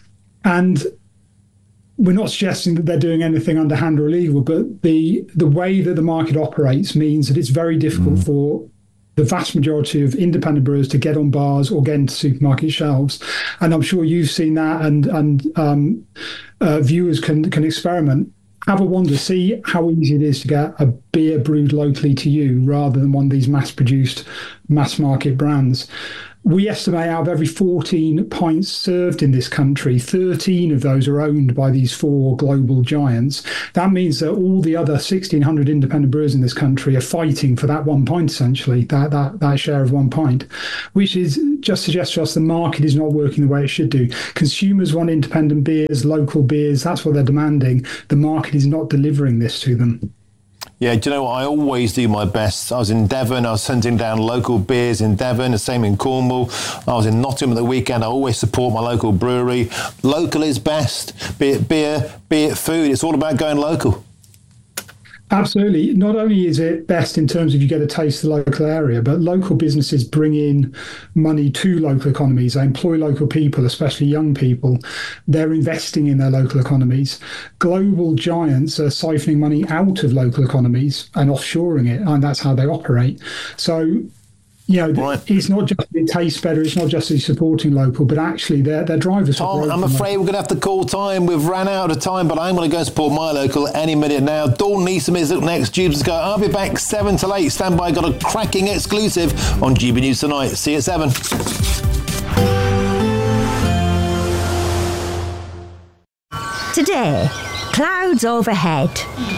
And we're not suggesting that they're doing anything underhand or illegal, but the way that the market operates means that it's very difficult for the vast majority of independent brewers to get on bars or get into supermarket shelves. And I'm sure you've seen that, and viewers can experiment. Have a wander, see how easy it is to get a beer brewed locally to you rather than one of these mass-produced, mass-market brands. We estimate out of every 14 pints served in this country, 13 of those are owned by these 4 global giants. That means that all the other 1,600 independent brewers in this country are fighting for that 1 pint, essentially, that share of 1 pint, which is just suggests to us the market is not working the way it should do. Consumers want independent beers, local beers. That's what they're demanding. The market is not delivering this to them. Yeah, do you know what? I always do my best. I was in Devon. I was hunting down local beers in Devon, the same in Cornwall. I was in Nottingham at the weekend. I always support my local brewery. Local is best. Be it beer, be it food. It's all about going local. Absolutely. Not only is it best in terms of you get a taste of the local area, but local businesses bring in money to local economies. They employ local people, especially young people. They're investing in their local economies. Global giants are siphoning money out of local economies and offshoring it, and that's how they operate. So, it's not just it tastes better, it's not just supporting local, but actually their drivers. Tom, I'm afraid we're going to have to call time. We've ran out of time, but I'm going to go support my local any minute now. Dawn Neeson is up next. Jubes go. I'll be back 7 till 8. Stand by. Got a cracking exclusive on GB News Tonight. See you at 7. Today, clouds overhead,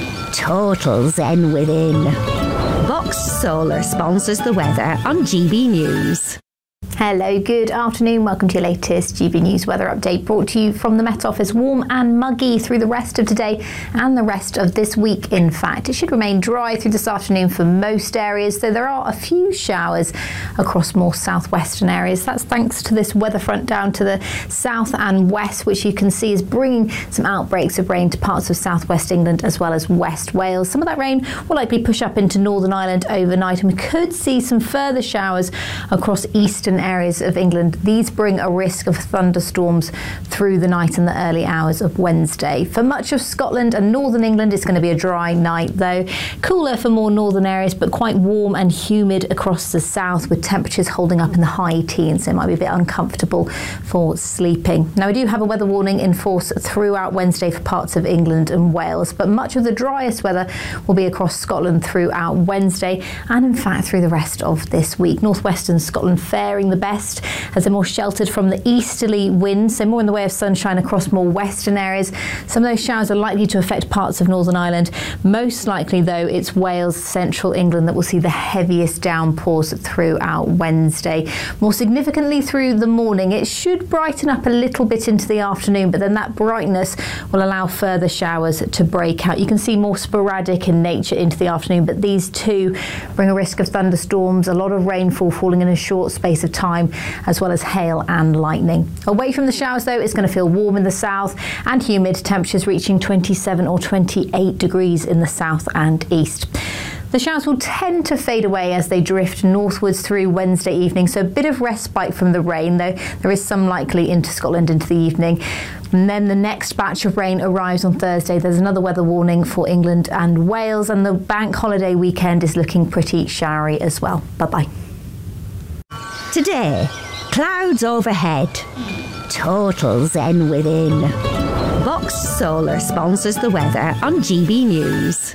total zen within. Vox Solar sponsors the weather on GB News. Hello, good afternoon. Welcome to your latest GB News weather update, brought to you from the Met Office. Warm and muggy through the rest of today and the rest of this week, in fact. It should remain dry through this afternoon for most areas, though there are a few showers across more southwestern areas. That's thanks to this weather front down to the south and west, which you can see is bringing some outbreaks of rain to parts of southwest England as well as West Wales. Some of that rain will likely push up into Northern Ireland overnight, and we could see some further showers across eastern areas of England. These bring a risk of thunderstorms through the night and the early hours of Wednesday. For much of Scotland and northern England, it's going to be a dry night, though. Cooler for more northern areas, but quite warm and humid across the south, with temperatures holding up in the high teens. So it might be a bit uncomfortable for sleeping. Now, we do have a weather warning in force throughout Wednesday for parts of England and Wales, but much of the driest weather will be across Scotland throughout Wednesday and, in fact, through the rest of this week. Northwestern Scotland faring the best as they're more sheltered from the easterly winds, so more in the way of sunshine across more western areas. Some of those showers are likely to affect parts of Northern Ireland. Most likely, though, it's Wales, central England that will see the heaviest downpours throughout Wednesday. More significantly through the morning, it should brighten up a little bit into the afternoon, but then that brightness will allow further showers to break out. You can see more sporadic in nature into the afternoon, but these too bring a risk of thunderstorms, a lot of rainfall falling in a short space of time, as well as hail and lightning. Away from the showers, though, it's going to feel warm in the south and humid, temperatures reaching 27 or 28 degrees in the south and east. The showers will tend to fade away as they drift northwards through Wednesday evening, so a bit of respite from the rain, though there is some likely into Scotland into the evening. And then the next batch of rain arrives on Thursday. There's another weather warning for England and Wales, and the bank holiday weekend is looking pretty showery as well. Bye-bye. Today, clouds overhead. Total zen within. Vox Solar sponsors the weather on GB News.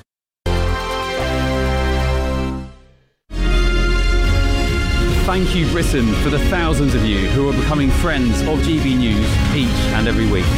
Thank you, Britain, for the thousands of you who are becoming friends of GB News each and every week.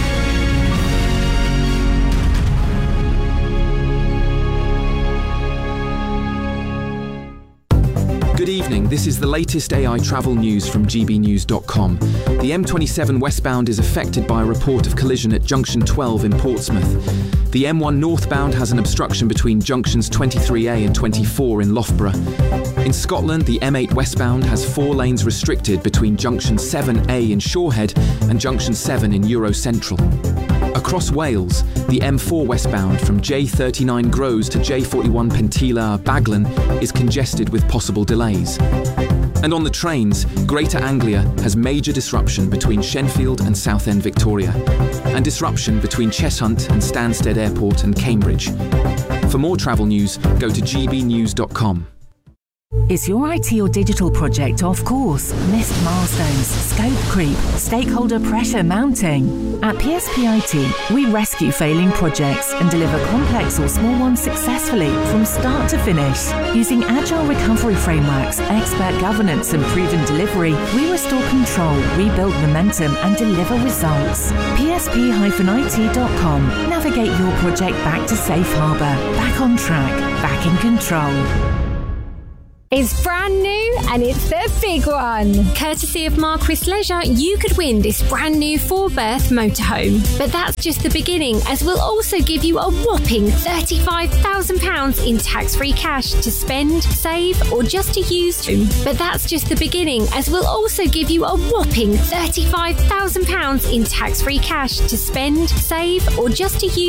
Good evening, this is the latest AI travel news from gbnews.com. The M27 westbound is affected by a report of collision at junction 12 in Portsmouth. The M1 northbound has an obstruction between junctions 23A and 24 in Loughborough. In Scotland, the M8 westbound has 4 lanes restricted between junction 7A in Shorehead and junction 7 in Eurocentral. Across Wales, the M4 westbound from J39 Groes to J41 Pentila Baglan is congested with possible delays. And on the trains, Greater Anglia has major disruption between Shenfield and Southend Victoria, and disruption between Cheshunt and Stansted Airport and Cambridge. For more travel news, go to gbnews.com. Is your IT or digital project off course? Missed milestones, scope creep, stakeholder pressure mounting? At PSP IT, we rescue failing projects and deliver complex or small ones successfully from start to finish. Using agile recovery frameworks, expert governance and proven delivery, we restore control, rebuild momentum and deliver results. PSP-IT.com. Navigate your project back to safe harbour, back on track, back in control. It's brand new and it's the big one. Courtesy of Marquis Leisure, you could win this brand new 4-berth motorhome. But that's just the beginning, as we'll also give you a whopping £35,000 in tax-free cash to spend, save or just to use. But that's just the beginning, as we'll also give you a whopping £35,000 in tax-free cash to spend, save or just to use.